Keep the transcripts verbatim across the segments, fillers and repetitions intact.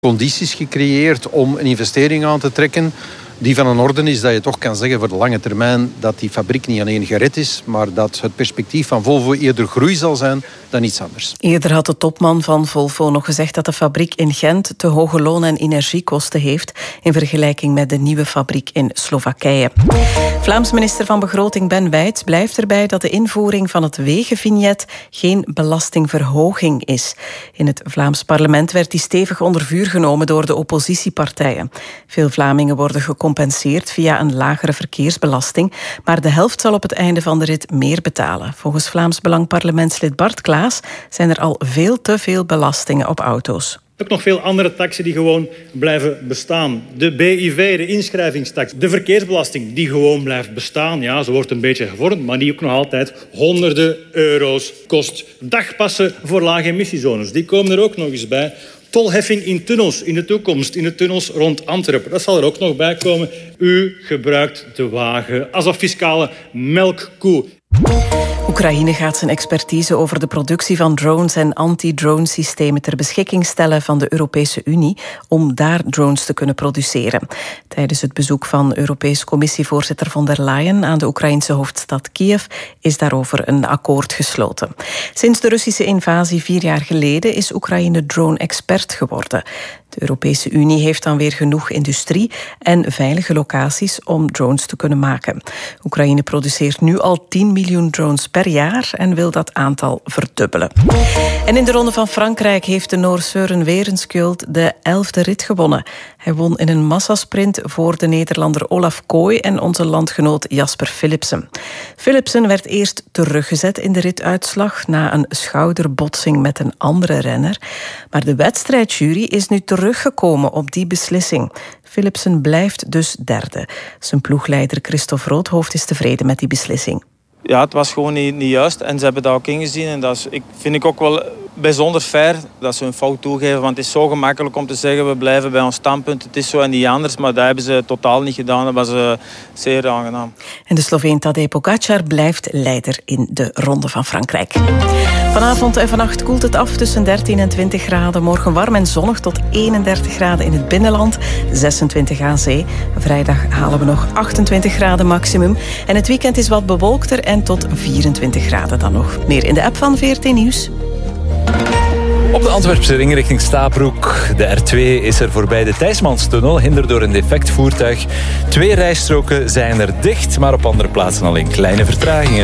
condities gecreëerd om een investering aan te trekken die van een orde is dat je toch kan zeggen voor de lange termijn dat die fabriek niet alleen gered is, maar dat het perspectief van Volvo eerder groei zal zijn dan iets anders. Eerder had de topman van Volvo nog gezegd dat de fabriek in Gent te hoge loon- en energiekosten heeft in vergelijking met de nieuwe fabriek in Slowakije. Vlaams minister van Begroting Ben Wijts blijft erbij dat de invoering van het wegenvignet geen belastingverhoging is. In het Vlaams parlement werd die stevig onder vuur genomen door de oppositiepartijen. Veel Vlamingen worden gecompenseerd via een lagere verkeersbelasting, maar de helft zal op het einde van de rit meer betalen. Volgens Vlaams Belang parlementslid Bart Klaas zijn er al veel te veel belastingen op auto's. Ook nog veel andere taxen die gewoon blijven bestaan. De B I V, de inschrijvingstax, de verkeersbelasting die gewoon blijft bestaan. Ja, ze wordt een beetje gevormd, maar die ook nog altijd honderden euro's kost. Dagpassen voor lage emissiezones, die komen er ook nog eens bij. Tolheffing in tunnels in de toekomst, in de tunnels rond Antwerpen. Dat zal er ook nog bij komen. U gebruikt de wagen als een fiscale melkkoe. Oekraïne gaat zijn expertise over de productie van drones en anti-drone-systemen ter beschikking stellen van de Europese Unie om daar drones te kunnen produceren. Tijdens het bezoek van Europese Commissievoorzitter von der Leyen aan de Oekraïnse hoofdstad Kiev is daarover een akkoord gesloten. Sinds de Russische invasie vier jaar geleden is Oekraïne drone-expert geworden. De Europese Unie heeft dan weer genoeg industrie en veilige locaties om drones te kunnen maken. Oekraïne produceert nu al tien miljoen drones per jaar en wil dat aantal verdubbelen. En in de Ronde van Frankrijk heeft de Noor Søren Werenskjöld de elfde rit gewonnen. Hij won in een massasprint voor de Nederlander Olaf Kooi en onze landgenoot Jasper Philipsen. Philipsen werd eerst teruggezet in de rituitslag na een schouderbotsing met een andere renner. Maar de wedstrijdjury is nu teruggekomen op die beslissing. Philipsen blijft dus derde. Zijn ploegleider Christophe Roodhoofd is tevreden met die beslissing. Ja, het was gewoon niet, niet juist en ze hebben dat ook ingezien. En dat is, ik, vind ik ook wel bijzonder fair dat ze hun fout toegeven. Want het is zo gemakkelijk om te zeggen, we blijven bij ons standpunt. Het is zo en niet anders, maar dat hebben ze totaal niet gedaan. Dat was uh, zeer aangenaam. En de Sloveen Tadej Pogačar blijft leider in de Ronde van Frankrijk. Vanavond en vannacht koelt het af tussen dertien en twintig graden. Morgen warm en zonnig tot eenendertig graden in het binnenland, zesentwintig aan zee. Vrijdag halen we nog achtentwintig graden maximum. En het weekend is wat bewolkter en tot vierentwintig graden dan nog. Meer in de app van V R T Nieuws. Op de Antwerpse ring richting Stabroek. De R twee is er voorbij de Thijsmanstunnel, hinder door een defect voertuig. Twee rijstroken zijn er dicht, maar op andere plaatsen alleen kleine vertragingen.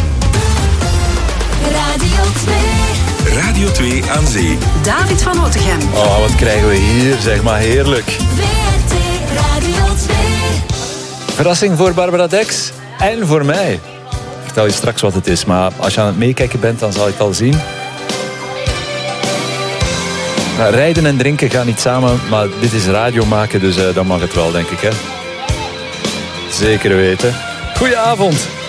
Radio twee. Radio twee aan zee. David van Otegem. Oh, wat krijgen we hier, zeg maar, heerlijk. V R T Radio twee. Verrassing voor Barbara Dex en voor mij. Ik vertel je straks wat het is, maar als je aan het meekijken bent, dan zal je het al zien. Nou, rijden en drinken gaan niet samen, maar dit is radio maken, dus uh, dan mag het wel, denk ik. Hè? Zeker weten. Goedenavond.